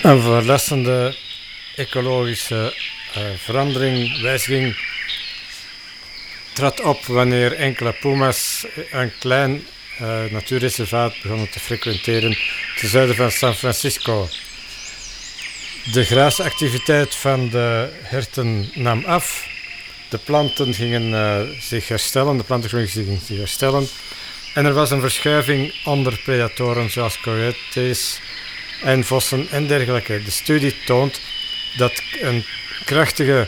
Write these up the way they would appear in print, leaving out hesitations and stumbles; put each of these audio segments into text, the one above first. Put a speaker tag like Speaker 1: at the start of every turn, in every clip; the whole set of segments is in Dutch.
Speaker 1: Een verrassende ecologische wijziging trad op wanneer enkele puma's een klein natuurreservaat begonnen te frequenteren ten zuiden van San Francisco. De graasactiviteit van de herten nam af. De planten gingen zich herstellen. En er was een verschuiving onder predatoren zoals coyotes en vossen en dergelijke. De studie toont dat een krachtige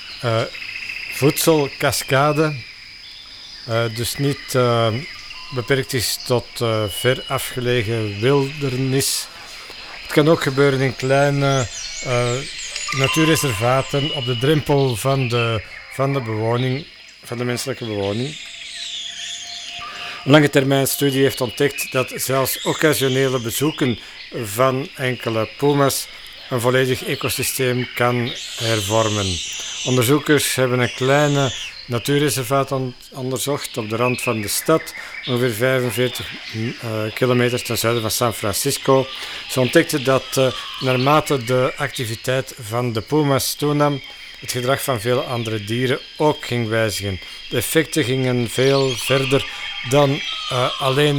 Speaker 1: voedselkaskade dus niet beperkt is tot ver afgelegen wildernis. Het kan ook gebeuren in kleine natuurreservaten op de drempel van de bewoning, van de menselijke bewoning. Een lange termijn studie heeft ontdekt dat zelfs occasionele bezoeken van enkele puma's een volledig ecosysteem kan hervormen. Onderzoekers hebben een kleine natuurreservaat onderzocht op de rand van de stad, ongeveer 45 kilometer ten zuiden van San Francisco. Ze ontdekten dat naarmate de activiteit van de puma's toenam, het gedrag van vele andere dieren ook ging wijzigen. De effecten gingen veel verder dan alleen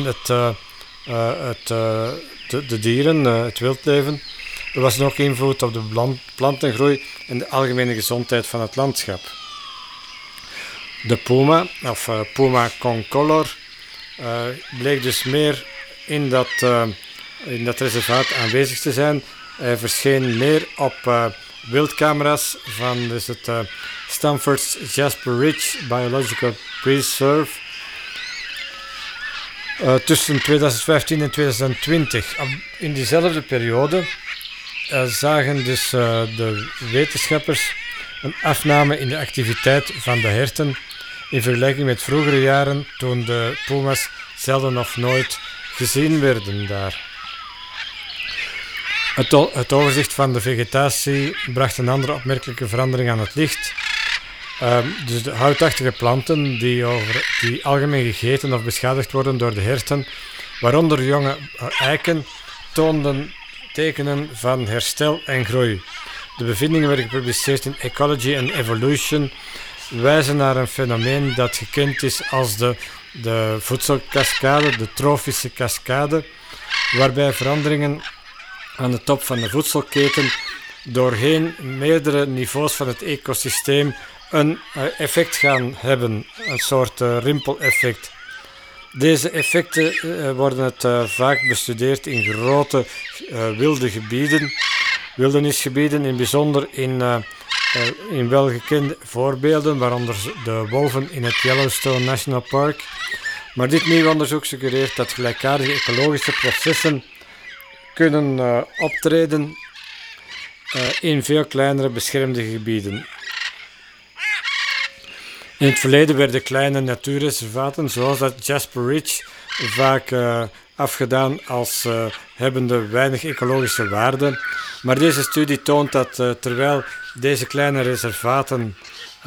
Speaker 1: de dieren, het wildleven. Er was ook invloed op de plantengroei en de algemene gezondheid van het landschap. De puma, of Puma concolor, bleek dus meer in dat reservaat aanwezig te zijn. Hij verscheen meer op wildcamera's van dus het Stanford's Jasper Ridge Biological Preserve tussen 2015 en 2020. In diezelfde periode zagen dus de wetenschappers een afname in de activiteit van de herten in vergelijking met vroegere jaren toen de puma's zelden of nooit gezien werden daar. Het overzicht van de vegetatie bracht een andere opmerkelijke verandering aan het licht. Dus de houtachtige planten die algemeen gegeten of beschadigd worden door de herten, waaronder jonge eiken, toonden tekenen van herstel en groei. De bevindingen werden gepubliceerd in Ecology and Evolution, wijzen naar een fenomeen dat gekend is als de voedselkaskade, de trofische kaskade, waarbij veranderingen aan de top van de voedselketen doorheen meerdere niveaus van het ecosysteem een effect gaan hebben, een soort rimpeleffect. Deze effecten worden vaak bestudeerd in grote wilde gebieden, wildernisgebieden, in bijzonder in welgekende voorbeelden, waaronder de wolven in het Yellowstone National Park. Maar dit nieuwe onderzoek suggereert dat gelijkaardige ecologische processen kunnen optreden in veel kleinere beschermde gebieden. In het verleden werden kleine natuurreservaten, zoals dat Jasper Ridge, vaak afgedaan als hebbende weinig ecologische waarde. Maar deze studie toont dat terwijl deze kleine reservaten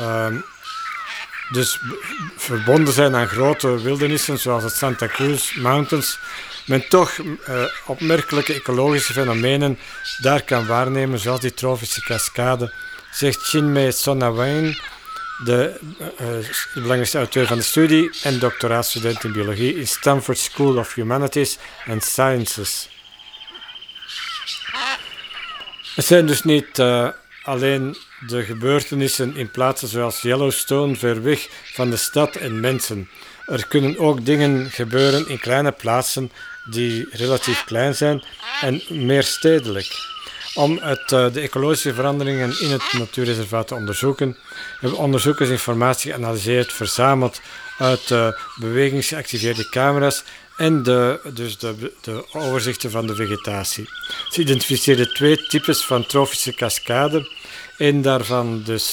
Speaker 1: dus verbonden zijn aan grote wildernissen, zoals het Santa Cruz Mountains, men toch opmerkelijke ecologische fenomenen daar kan waarnemen, zoals die trofische kaskade, zegt Chinmay Sonnawayne, de belangrijkste auteur van de studie en doctoraatstudent in biologie in Stanford School of Humanities and Sciences. Het zijn dus niet alleen de gebeurtenissen in plaatsen zoals Yellowstone ver weg van de stad en mensen. Er kunnen ook dingen gebeuren in kleine plaatsen die relatief klein zijn en meer stedelijk. Om de ecologische veranderingen in het natuurreservaat te onderzoeken, hebben onderzoekers informatie geanalyseerd, verzameld uit bewegingsgeactiveerde camera's en de overzichten van de vegetatie. Ze identificeerden 2 types van trofische kaskade. Eén daarvan dus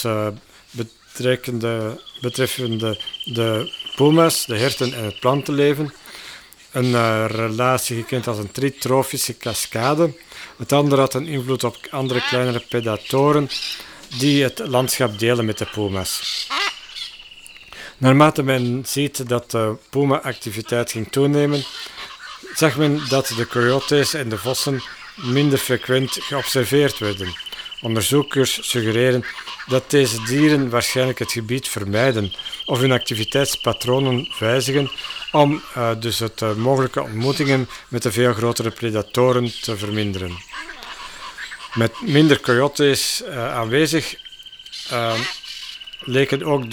Speaker 1: betreffende de puma's, de herten en het plantenleven. Een relatie gekend als een tritrofische kaskade. Het andere had een invloed op andere kleinere predatoren die het landschap delen met de puma's. Naarmate men ziet dat de puma-activiteit ging toenemen, zag men dat de coyotes en de vossen minder frequent geobserveerd werden. Onderzoekers suggereren dat deze dieren waarschijnlijk het gebied vermijden of hun activiteitspatronen wijzigen om dus het mogelijke ontmoetingen met de veel grotere predatoren te verminderen. Met minder coyotes aanwezig leken ook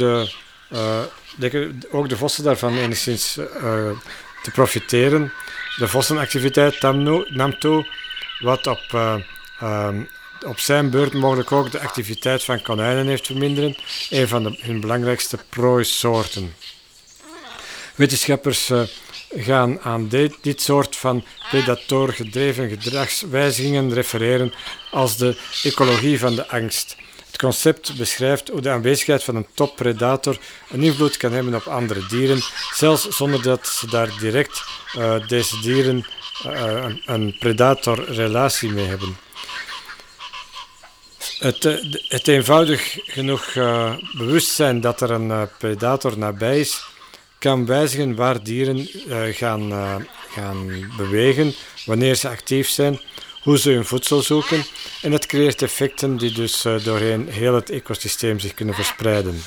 Speaker 1: de vossen daarvan enigszins te profiteren. De vossenactiviteit nam toe, wat op zijn beurt mogelijk ook de activiteit van konijnen heeft verminderen, een van hun belangrijkste prooisoorten. Wetenschappers gaan aan dit soort van predatorgedreven gedragswijzigingen refereren als de ecologie van de angst. Het concept beschrijft hoe de aanwezigheid van een toppredator een invloed kan hebben op andere dieren, zelfs zonder dat ze daar direct deze dieren een predatorrelatie mee hebben. Het eenvoudig genoeg bewustzijn dat er een predator nabij is, kan wijzigen waar dieren gaan bewegen, wanneer ze actief zijn, hoe ze hun voedsel zoeken, en het creëert effecten die dus doorheen heel het ecosysteem zich kunnen verspreiden.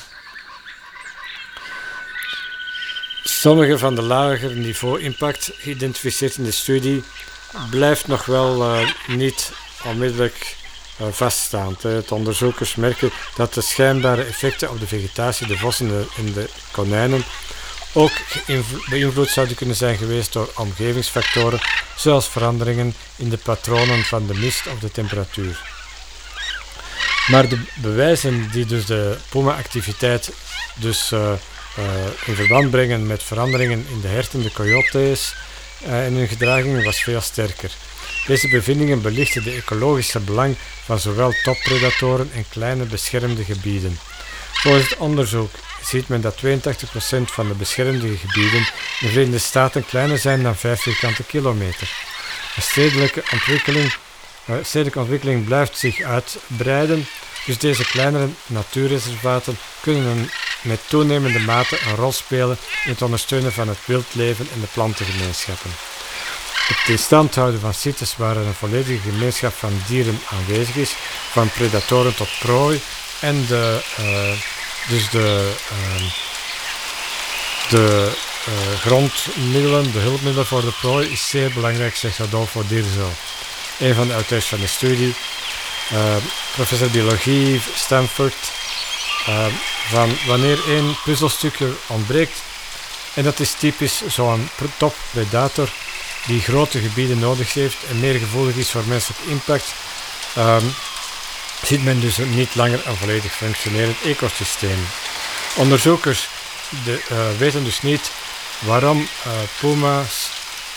Speaker 1: Sommige van de lager niveau impact geïdentificeerd in de studie blijft nog wel niet onmiddellijk vaststaand. Het onderzoekers merken dat de schijnbare effecten op de vegetatie, de vossen en de konijnen ook beïnvloed zouden kunnen zijn geweest door omgevingsfactoren, zoals veranderingen in de patronen van de mist of de temperatuur. Maar de bewijzen die dus de puma-activiteit dus in verband brengen met veranderingen in de herten, de coyotes en hun gedragingen was veel sterker. Deze bevindingen belichten de ecologische belang van zowel toppredatoren en kleine beschermde gebieden. Volgens het onderzoek ziet men dat 82% van de beschermde gebieden in de Verenigde Staten kleiner zijn dan 5 vierkante kilometer. De stedelijke ontwikkeling blijft zich uitbreiden, dus deze kleinere natuurreservaten kunnen met toenemende mate een rol spelen in het ondersteunen van het wildleven en de plantengemeenschappen. Het in stand houden van sites waar een volledige gemeenschap van dieren aanwezig is, van predatoren tot prooi, en de grondmiddelen, de hulpmiddelen voor de prooi is zeer belangrijk, zegt Rodolfo Dirzo, een van de auteurs van de studie, professor biologie Stanford, van wanneer één puzzelstukje ontbreekt, en dat is typisch zo'n toppredator die grote gebieden nodig heeft en meer gevoelig is voor menselijk impact, ziet men dus niet langer een volledig functionerend ecosysteem. Onderzoekers weten dus niet waarom puma's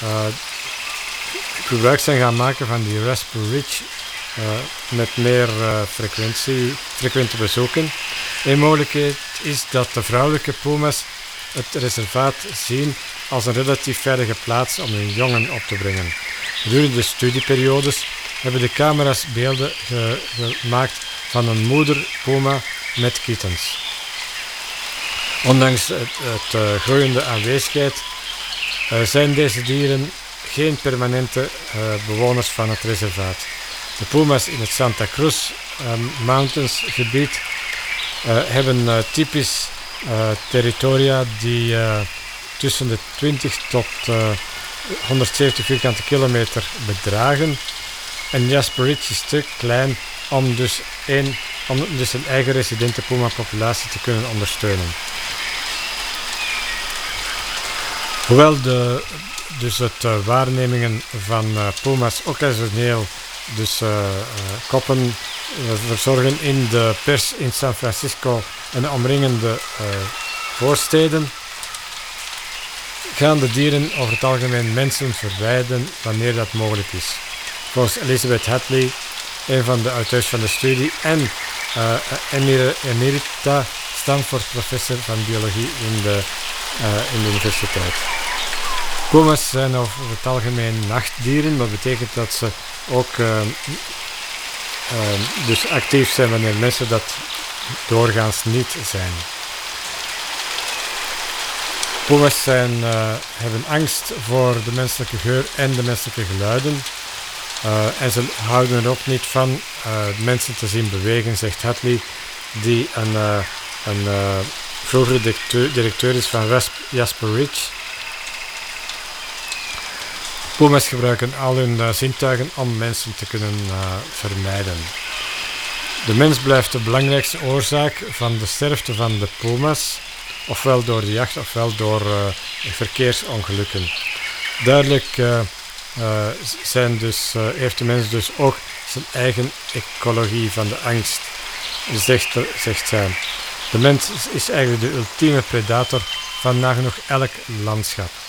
Speaker 1: gebruik zijn gaan maken van die Raspberry Ridge met meer frequente bezoeken. Een mogelijkheid is dat de vrouwelijke puma's het reservaat zien als een relatief veilige plaats om hun jongen op te brengen. Gedurende de studieperiodes hebben de camera's beelden gemaakt van een moeder puma met kittens. Ondanks het groeiende aanwezigheid zijn deze dieren geen permanente bewoners van het reservaat. De puma's in het Santa Cruz Mountains gebied hebben typisch territoria die tussen de 20 tot 170 vierkante kilometer bedragen. En Jasper Ridge is te klein om dus een eigen residente puma-populatie te kunnen ondersteunen. Hoewel het waarnemingen van puma's occasioneel koppen verzorgen in de pers in San Francisco en de omringende voorsteden, gaan de dieren over het algemeen mensen verwijden wanneer dat mogelijk is. Volgens Elizabeth Hadley, een van de auteurs van de studie, en emerita Stanford professor van biologie in de universiteit. Puma's zijn over het algemeen nachtdieren, dat betekent dat ze ook dus actief zijn wanneer mensen dat doorgaans niet zijn. Puma's hebben angst voor de menselijke geur en de menselijke geluiden. En ze houden er ook niet van mensen te zien bewegen, zegt Hadley, die een vroegere directeur is van Jasper Ridge. Puma's gebruiken al hun zintuigen om mensen te kunnen vermijden. De mens blijft de belangrijkste oorzaak van de sterfte van de puma's, ofwel door de jacht ofwel door verkeersongelukken. Duidelijk heeft de mens dus ook zijn eigen ecologie van de angst, zegt zij. De mens is eigenlijk de ultieme predator van nagenoeg elk landschap.